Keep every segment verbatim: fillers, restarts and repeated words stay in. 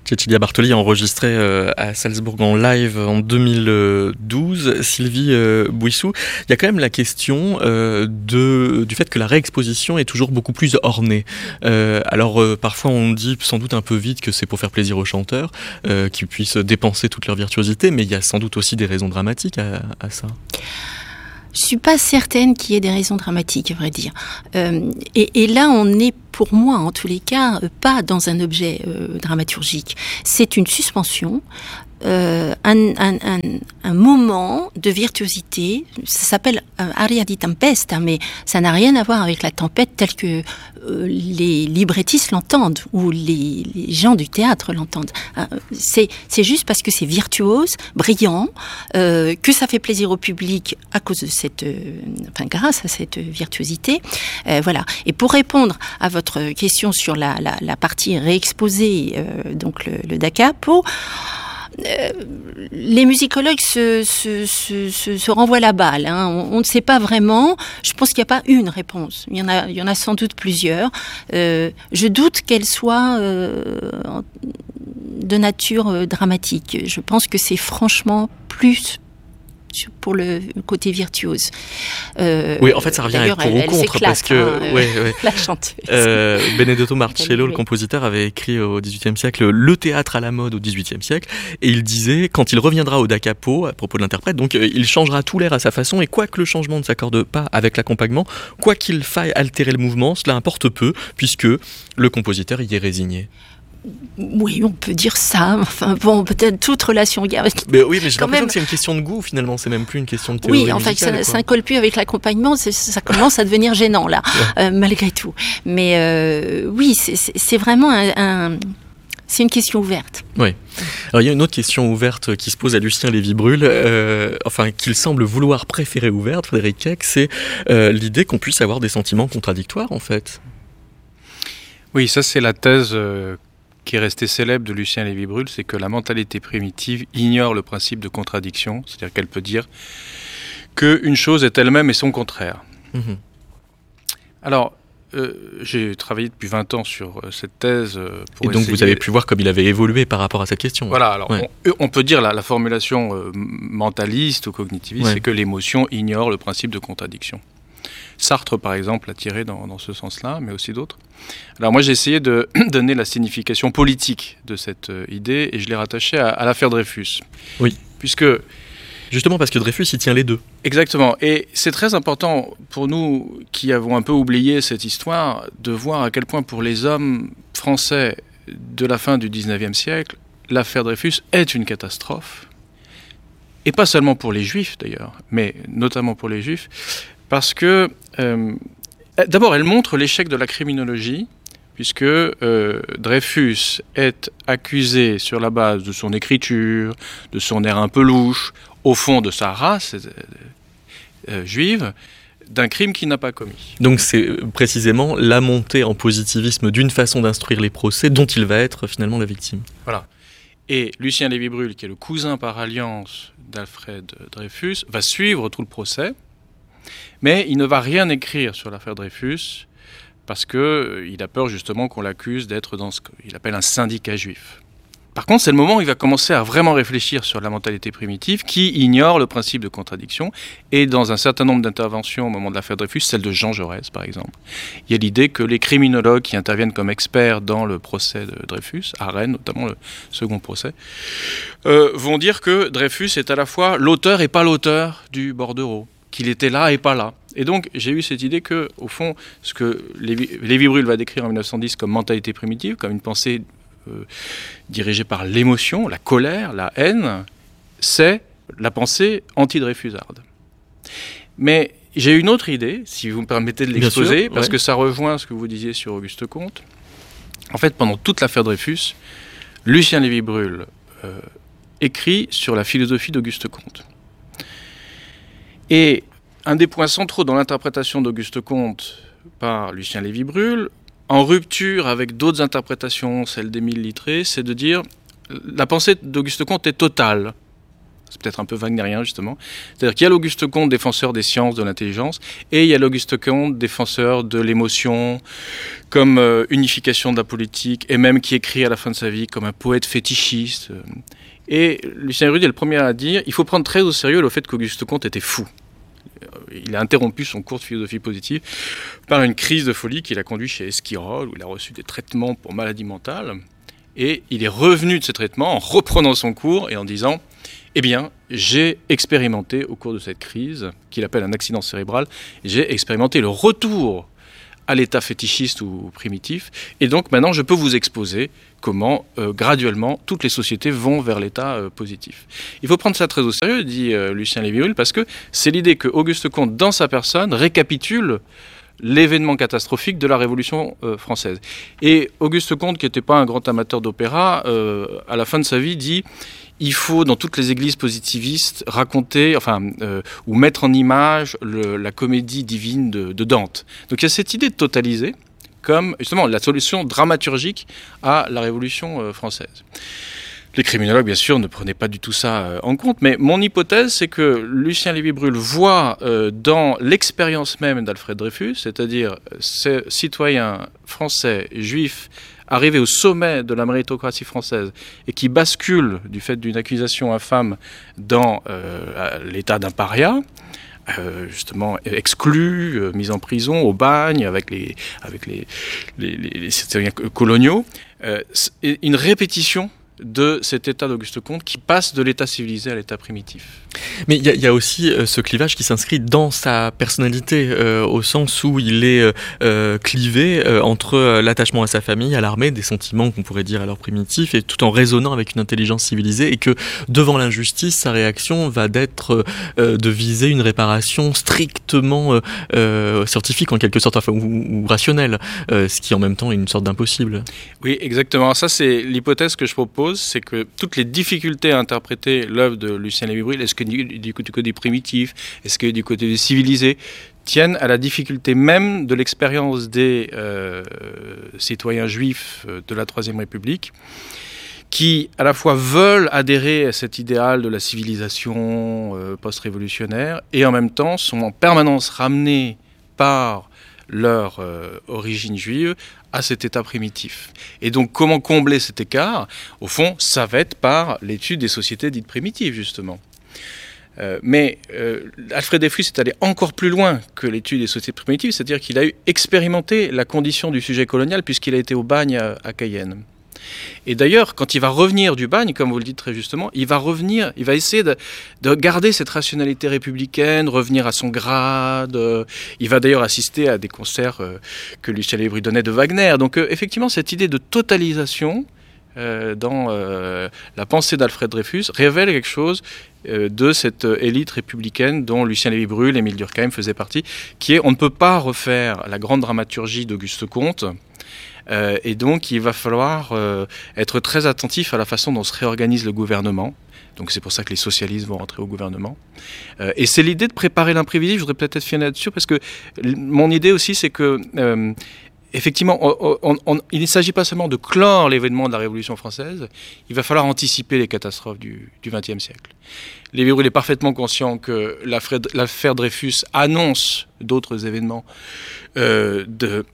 Cecilia Bartoli a enregistré euh, à Salzbourg en live en deux mille douze. Sylvie euh, Bouissou, il y a quand même la question euh, de, du fait que la réexposition est toujours beaucoup plus ornée. Euh, alors euh, parfois on dit sans doute un peu vite que c'est pour faire plaisir aux chanteurs, euh, qu'ils puissent dépenser toute leur virtuosité, mais il y a sans doute aussi des raisons dramatiques à, à ça. Je ne suis pas certaine qu'il y ait des raisons dramatiques, à vrai dire. Euh, et, et là, on est, pour moi, en tous les cas, pas dans un objet euh, dramaturgique. C'est une suspension, euh, un, un, un, un moment de virtuosité. Ça s'appelle euh, aria di tempesta, mais ça n'a rien à voir avec la tempête telle que euh, les librettistes l'entendent ou les, les gens du théâtre l'entendent. Euh, c'est, c'est juste parce que c'est virtuose, brillant, euh, que ça fait plaisir au public à cause de cette, euh, enfin grâce à cette virtuosité. Euh, voilà. Et pour répondre à votre question sur la, la, la partie réexposée, euh, donc le, le da capo. Euh, les musicologues se, se, se, se, se renvoient la balle. Hein. On, on ne sait pas vraiment. Je pense qu'il n'y a pas une réponse. Il y en a, il y en a sans doute plusieurs. Euh, je doute qu'elle soit euh, de nature euh, dramatique. Je pense que c'est franchement plus pour le côté virtuose. Euh, oui, en fait, ça revient avec pour ou contre, parce que hein, ouais, ouais. la chanteuse. Euh, Benedetto Marcello, le compositeur, avait écrit au dix-huitième siècle le théâtre à la mode au dix-huitième siècle, et il disait quand il reviendra au da capo à propos de l'interprète, donc euh, il changera tout l'air à sa façon, et quoi que le changement ne s'accorde pas avec l'accompagnement, quoi qu'il faille altérer le mouvement, cela importe peu, puisque le compositeur y est résigné. Oui, on peut dire ça. Enfin, bon, peut-être toute relation. Mais oui, mais j'ai l'impression même... que c'est une question de goût, finalement. C'est même plus une question de théorie Oui, en fait, ça, ça ne colle plus avec l'accompagnement. C'est, ça commence à devenir gênant, là, ouais. euh, malgré tout. Mais euh, oui, c'est, c'est, c'est vraiment un, un... C'est une question ouverte. Oui. Alors, il y a une autre question ouverte qui se pose à Lucien Lévy-Bruhl, euh, enfin, qu'il semble vouloir préférer ouverte, Frédéric Keck, c'est euh, l'idée qu'on puisse avoir des sentiments contradictoires, en fait. Oui, ça, c'est la thèse... Euh... qui est resté célèbre de Lucien Lévy-Bruhl, c'est que la mentalité primitive ignore le principe de contradiction, c'est-à-dire qu'elle peut dire qu'une chose est elle-même et son contraire. Mmh. Alors, euh, j'ai travaillé depuis vingt ans sur euh, cette thèse. Euh, pour et donc essayer... vous avez pu voir comme il avait évolué par rapport à cette question. Voilà, alors ouais. on, on peut dire la, la formulation euh, mentaliste ou cognitiviste, ouais. c'est que l'émotion ignore le principe de contradiction. Sartre, par exemple, l'a tiré dans, dans ce sens-là, mais aussi d'autres. Alors moi, j'ai essayé de donner la signification politique de cette euh, idée, et je l'ai rattachée à, à l'affaire Dreyfus. Oui. Puisque... Justement parce que Dreyfus, il tient les deux. Exactement. Et c'est très important pour nous, qui avons un peu oublié cette histoire, de voir à quel point pour les hommes français de la fin du dix-neuvième siècle, l'affaire Dreyfus est une catastrophe. Et pas seulement pour les Juifs, d'ailleurs, mais notamment pour les Juifs, parce que, euh, d'abord, elle montre l'échec de la criminologie, puisque euh, Dreyfus est accusé sur la base de son écriture, de son air un peu louche, au fond de sa race euh, euh, juive, d'un crime qu'il n'a pas commis. Donc c'est précisément la montée en positivisme d'une façon d'instruire les procès dont il va être finalement la victime. Voilà. Et Lucien Lévy-Bruhl, qui est le cousin par alliance d'Alfred Dreyfus, va suivre tout le procès, mais il ne va rien écrire sur l'affaire Dreyfus parce qu'il euh, a peur justement qu'on l'accuse d'être dans ce qu'il appelle un syndicat juif. Par contre, c'est le moment où il va commencer à vraiment réfléchir sur la mentalité primitive qui ignore le principe de contradiction. Et dans un certain nombre d'interventions au moment de l'affaire Dreyfus, celle de Jean Jaurès par exemple, il y a l'idée que les criminologues qui interviennent comme experts dans le procès de Dreyfus, à Rennes notamment le second procès, euh, vont dire que Dreyfus est à la fois l'auteur et pas l'auteur du bordereau, qu'il était là et pas là. Et donc, j'ai eu cette idée que, au fond, ce que Lévy, Lévy-Bruhl va décrire en dix-neuf cent dix comme mentalité primitive, comme une pensée euh, dirigée par l'émotion, la colère, la haine, c'est la pensée anti-dreyfusarde. Mais j'ai une autre idée, si vous me permettez de l'exposer, sûr, parce ouais. que ça rejoint ce que vous disiez sur Auguste Comte. En fait, pendant toute l'affaire Dreyfus, Lucien Lévy-Bruhl euh, écrit sur la philosophie d'Auguste Comte. Et un des points centraux dans l'interprétation d'Auguste Comte par Lucien Lévy-Bruhl, en rupture avec d'autres interprétations, celle d'Émile Littré, c'est de dire la pensée d'Auguste Comte est totale. c'est peut-être un peu wagnérien justement. C'est-à-dire qu'il y a l'Auguste Comte, défenseur des sciences, de l'intelligence, et il y a l'Auguste Comte, défenseur de l'émotion, comme euh, unification de la politique, et même qui écrit à la fin de sa vie comme un poète fétichiste. Et Lucien Hébruel est le premier à dire il faut prendre très au sérieux le fait qu'Auguste Comte était fou. Il a interrompu son cours de philosophie positive par une crise de folie qu'il a conduit chez Esquirol, où il a reçu des traitements pour maladie mentale. Et il est revenu de ces traitements en reprenant son cours et en disant « Eh bien, j'ai expérimenté au cours de cette crise, qu'il appelle un accident cérébral, j'ai expérimenté le retour à l'état fétichiste ou primitif, et donc maintenant je peux vous exposer comment euh, graduellement toutes les sociétés vont vers l'état euh, positif. » Il faut prendre ça très au sérieux, dit euh, Lucien Lévy-Bruhl, parce que c'est l'idée que Auguste Comte, dans sa personne, récapitule l'événement catastrophique de la Révolution euh, française. Et Auguste Comte, qui n'était pas un grand amateur d'opéra, euh, à la fin de sa vie dit « Il faut, dans toutes les églises positivistes, raconter, enfin, euh, ou mettre en image le, la comédie divine de, de Dante. » Donc il y a cette idée de totaliser comme, justement, la solution dramaturgique à la Révolution euh, française. Les criminologues, bien sûr, ne prenaient pas du tout ça euh, en compte, mais mon hypothèse, c'est que Lucien Lévy-Bruhl voit euh, dans l'expérience même d'Alfred Dreyfus, c'est-à-dire ces citoyens français, juifs, arrivés au sommet de la méritocratie française et qui basculent du fait d'une accusation infâme dans euh, l'état d'un paria, Euh, justement exclus, euh, mis en prison, au bagne, avec les, avec les, les, les, les citoyens coloniaux, euh, une répétition de cet état d'Auguste Comte qui passe de l'état civilisé à l'état primitif. Mais il y, y a aussi euh, ce clivage qui s'inscrit dans sa personnalité, euh, au sens où il est euh, clivé euh, entre euh, l'attachement à sa famille, à l'armée, des sentiments qu'on pourrait dire alors primitifs, et tout en raisonnant avec une intelligence civilisée, et que devant l'injustice, sa réaction va d'être euh, de viser une réparation strictement euh, euh, scientifique en quelque sorte, enfin, ou, ou rationnelle, euh, ce qui en même temps est une sorte d'impossible. Oui, exactement. Ça, c'est l'hypothèse que je propose, c'est que toutes les difficultés à interpréter l'œuvre de Lucien Lévy-Bruhl, est-ce que du, du côté primitif, est-ce que du côté civilisé, tiennent à la difficulté même de l'expérience des euh, citoyens juifs de la Troisième République, qui à la fois veulent adhérer à cet idéal de la civilisation euh, post-révolutionnaire, et en même temps sont en permanence ramenés par leur euh, origine juive à cet état primitif. Et donc, comment combler cet écart ? Au fond, ça va être par l'étude des sociétés dites primitives, justement. Euh, mais euh, Alfred Dreyfus est allé encore plus loin que l'étude des sociétés primitives, c'est-à-dire qu'il a eu expérimenté la condition du sujet colonial puisqu'il a été au bagne à, à Cayenne. Et d'ailleurs, quand il va revenir du bagne, comme vous le dites très justement, il va revenir, il va essayer de, de garder cette rationalité républicaine, revenir à son grade. Euh, il va d'ailleurs assister à des concerts euh, que Lucien Lévy-Bruhl donnait de Wagner. Donc euh, effectivement, cette idée de totalisation euh, dans euh, la pensée d'Alfred Dreyfus révèle quelque chose euh, de cette élite républicaine dont Lucien Lévy-Bruhl, Émile Durkheim faisaient partie, qui est on ne peut pas refaire la grande dramaturgie d'Auguste Comte. Euh, et donc, il va falloir euh, être très attentif à la façon dont se réorganise le gouvernement. Donc, c'est pour ça que les socialistes vont rentrer au gouvernement. Euh, et c'est l'idée de préparer l'imprévisible. Je voudrais peut-être finir là-dessus parce que l- mon idée aussi, c'est que, euh, effectivement, on, on, on, il ne s'agit pas seulement de clore l'événement de la Révolution française. Il va falloir anticiper les catastrophes du vingtième siècle. Lévy-Bruhl est parfaitement conscient que l'affaire, l'affaire Dreyfus annonce d'autres événements euh, de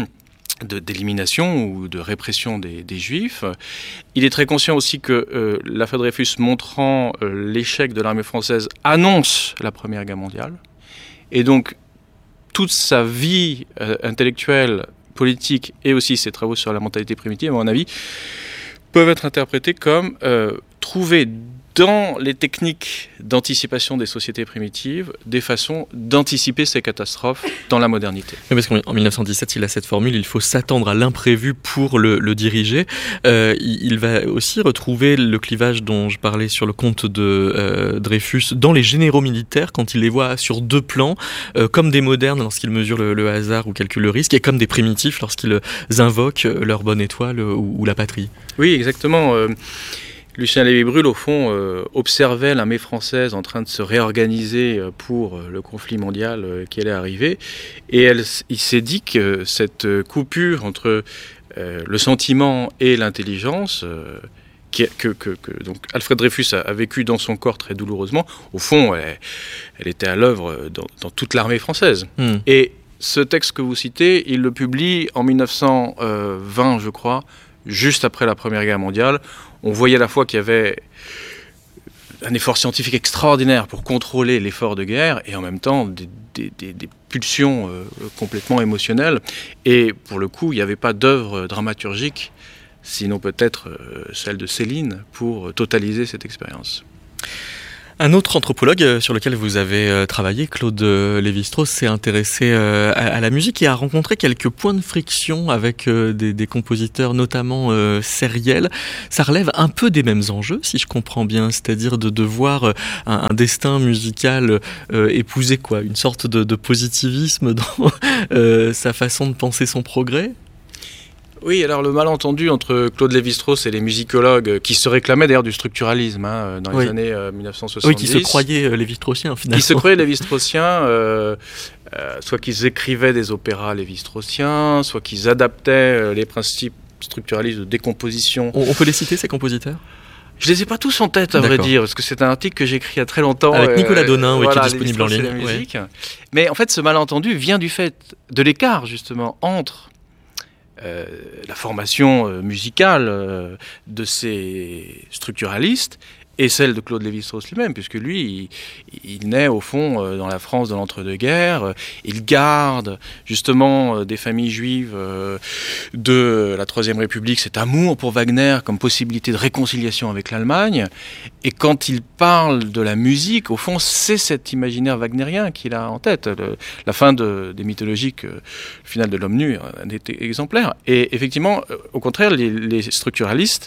De, d'élimination ou de répression des, des Juifs. Il est très conscient aussi que euh, l'affaire Dreyfus montrant euh, l'échec de l'armée française annonce la Première Guerre mondiale. Et donc, toute sa vie euh, intellectuelle, politique et aussi ses travaux sur la mentalité primitive, à mon avis, peuvent être interprétés comme euh, trouver dans les techniques d'anticipation des sociétés primitives, des façons d'anticiper ces catastrophes dans la modernité. Oui, parce qu'en mille neuf cent dix-sept, il a cette formule, il faut s'attendre à l'imprévu pour le, le diriger. Euh, il va aussi retrouver le clivage dont je parlais sur le compte de euh, Dreyfus dans les généraux militaires, quand il les voit sur deux plans, euh, comme des modernes lorsqu'ils mesurent le, le hasard ou calculent le risque, et comme des primitifs lorsqu'ils invoquent leur bonne étoile ou, ou la patrie. Oui, exactement. Euh... Lucien Lévy-Bruhl, au fond, euh, observait l'armée française en train de se réorganiser pour euh, le conflit mondial euh, qui allait arriver. Et elle, il s'est dit que cette coupure entre euh, le sentiment et l'intelligence, euh, que, que, que, que donc Alfred Dreyfus a, a vécu dans son corps très douloureusement, au fond, elle, elle était à l'œuvre dans, dans toute l'armée française. Mm. Et ce texte que vous citez, il le publie en mille neuf cent vingt, je crois, juste après la Première Guerre mondiale. On voyait à la fois qu'il y avait un effort scientifique extraordinaire pour contrôler l'effort de guerre et en même temps des, des, des, des pulsions euh, complètement émotionnelles. Et pour le coup, il n'y avait pas d'œuvre dramaturgique, sinon peut-être euh, celle de Céline, pour totaliser cette expérience. Un autre anthropologue sur lequel vous avez travaillé, Claude Lévi-Strauss, s'est intéressé à la musique et a rencontré quelques points de friction avec des, des compositeurs, notamment euh, sériels. Ça relève un peu des mêmes enjeux, si je comprends bien, c'est-à-dire de devoir un, un destin musical euh, épouser quoi, une sorte de, de positivisme dans euh, sa façon de penser son progrès. Oui, alors le malentendu entre Claude Lévi-Strauss et les musicologues, qui se réclamaient d'ailleurs du structuralisme hein, dans les oui. années euh, mille neuf cent soixante-dix. Oui, qui se croyaient euh, Lévi-Straussiens finalement. Qui se croyaient Lévi-Straussiens, euh, euh, soit qu'ils écrivaient des opéras Lévi-Straussiens, soit qu'ils adaptaient euh, les principes structuralistes de décomposition. On, on peut les citer, ces compositeurs ? Je les ai pas tous en tête, à D'accord. vrai dire, parce que c'est un article que j'ai écrit il y a très longtemps. Avec Nicolas Donin, euh, oui, voilà, qui est disponible en ligne. La musique. Ouais. Mais en fait, ce malentendu vient du fait de l'écart, justement, entre Euh, la formation euh, musicale euh, de ces structuralistes et celle de Claude Lévi-Strauss lui-même, puisque lui, il, il naît au fond euh, dans la France de l'entre-deux-guerres, euh, il garde justement euh, des familles juives euh, de la Troisième République, cet amour pour Wagner comme possibilité de réconciliation avec l'Allemagne, et quand il parle de la musique, au fond, c'est cet imaginaire wagnérien qu'il a en tête. Le, la fin de, des mythologiques, euh, le final de l'homme nu, un était exemplaire. Et effectivement, euh, au contraire, les, les structuralistes,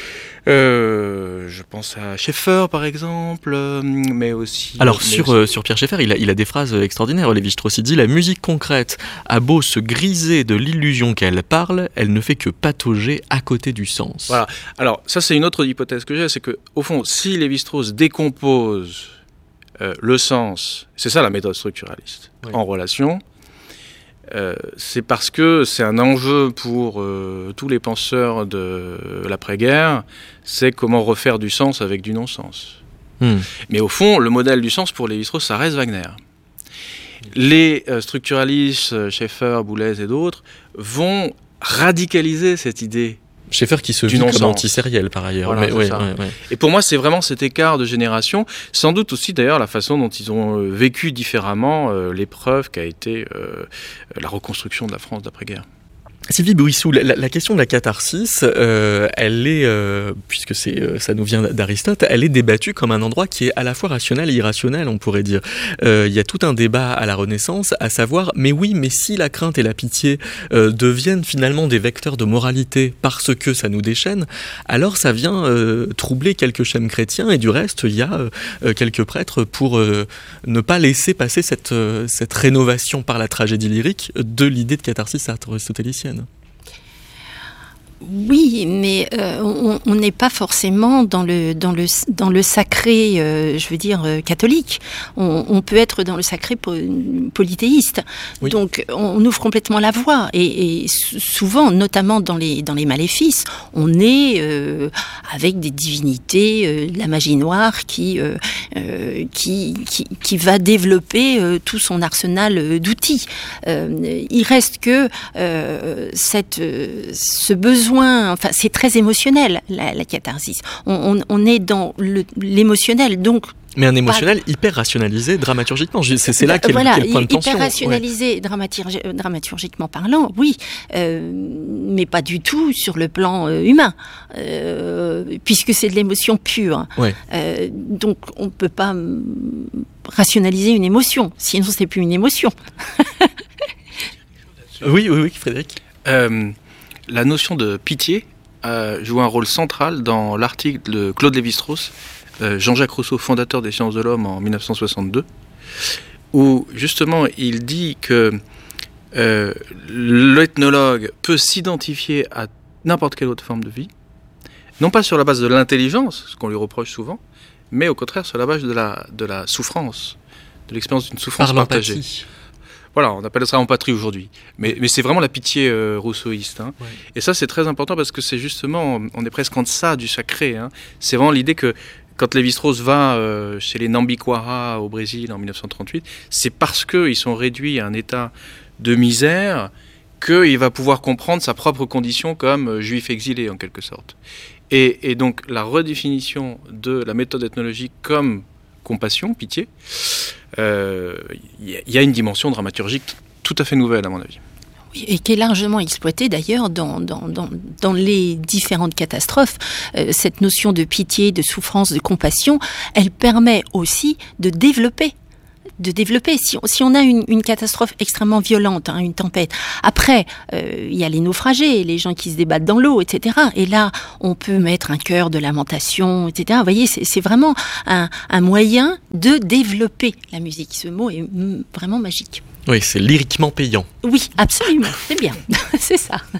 Euh, je pense à Schaeffer par exemple, euh, mais aussi... Alors mais sur, aussi... Euh, sur Pierre Schaeffer, il a, il a des phrases extraordinaires. Lévi-Strauss dit « La musique concrète a beau se griser de l'illusion qu'elle parle, elle ne fait que patauger à côté du sens. » Voilà. Alors ça c'est une autre hypothèse que j'ai, c'est que au fond, si Lévi-Strauss décompose euh, le sens, c'est ça la méthode structuraliste, oui. en relation... Euh, c'est parce que c'est un enjeu pour euh, tous les penseurs de l'après-guerre, c'est comment refaire du sens avec du non-sens. Hmm. Mais au fond, le modèle du sens pour Lévi-Strauss, ça reste Wagner. Les euh, structuralistes, Schaeffer, Boulez et d'autres, vont radicaliser cette idée. Schaeffer qui se vit comme anti-sériel par ailleurs. Voilà, mais, ouais, ouais, ouais. Et pour moi, c'est vraiment cet écart de génération. Sans doute aussi d'ailleurs la façon dont ils ont vécu différemment euh, l'épreuve qu'a été euh, la reconstruction de la France d'après-guerre. Sylvie Bouissou, la, la question de la catharsis, euh, elle est, euh, puisque c'est, euh, ça nous vient d'Aristote, elle est débattue comme un endroit qui est à la fois rationnel et irrationnel, on pourrait dire. Euh, il y a tout un débat à la Renaissance, à savoir, mais oui, mais si la crainte et la pitié euh, deviennent finalement des vecteurs de moralité parce que ça nous déchaîne, alors ça vient euh, troubler quelques schèmes chrétiens, et du reste, il y a euh, quelques prêtres pour euh, ne pas laisser passer cette, euh, cette rénovation par la tragédie lyrique de l'idée de catharsis aristotélicienne. Oui, mais euh, on n'est pas forcément dans le dans le dans le sacré, euh, je veux dire euh, catholique. On, on peut être dans le sacré po- polythéiste. Oui. Donc on ouvre complètement la voie. Et, et souvent, notamment dans les dans les maléfices, on est euh, avec des divinités, euh, de la magie noire qui euh, euh, qui, qui qui va développer euh, tout son arsenal d'outils. Euh, il reste que euh, cette euh, ce besoin. Enfin, c'est très émotionnel, la, la catharsis. On, on, on est dans le, l'émotionnel, donc... Mais un émotionnel pas... hyper rationalisé dramaturgiquement. C'est, c'est là qu'est, voilà, le, qu'est le point de tension. Hyper rationalisé ouais. dramaturgi- dramaturgiquement parlant, oui. Euh, mais pas du tout sur le plan euh, humain. Euh, puisque c'est de l'émotion pure. Ouais. Euh, donc, on ne peut pas m- rationaliser une émotion. Sinon, c'est plus une émotion. oui, oui, oui, Frédéric. Euh... La notion de pitié a joué un rôle central dans l'article de Claude Lévi-Strauss, euh, Jean-Jacques Rousseau, fondateur des sciences de l'homme en dix-neuf cent soixante-deux, où justement il dit que euh, l'ethnologue peut s'identifier à n'importe quelle autre forme de vie, non pas sur la base de l'intelligence, ce qu'on lui reproche souvent, mais au contraire sur la base de la, de la souffrance, de l'expérience d'une souffrance Par partagée. l'empathie. Voilà, on appelle ça empathie aujourd'hui. Mais, mais c'est vraiment la pitié euh, rousseauiste. Hein. Ouais. Et ça, c'est très important parce que c'est justement, on est presque en deçà du sacré. Hein. C'est vraiment l'idée que quand Lévi-Strauss va euh, chez les Nambiquara au Brésil en dix-neuf cent trente-huit, c'est parce qu'ils sont réduits à un état de misère qu'il va pouvoir comprendre sa propre condition comme euh, juif exilé en quelque sorte. Et, et donc la redéfinition de la méthode ethnologique comme compassion, pitié, il euh, y, y a une dimension dramaturgique tout à fait nouvelle à mon avis. Oui, et qui est largement exploitée d'ailleurs dans, dans, dans, dans les différentes catastrophes. Euh, cette notion de pitié, de souffrance, de compassion, elle permet aussi de développer de développer. Si on, si on a une, une catastrophe extrêmement violente, hein, une tempête, après, euh, il y a les naufragés, les gens qui se débattent dans l'eau, et cetera. Et là, on peut mettre un chœur de lamentation, et cetera. Vous voyez, c'est, c'est vraiment un, un moyen de développer la musique. Ce mot est m- vraiment magique. Oui, c'est lyriquement payant. Oui, absolument. C'est bien. C'est ça.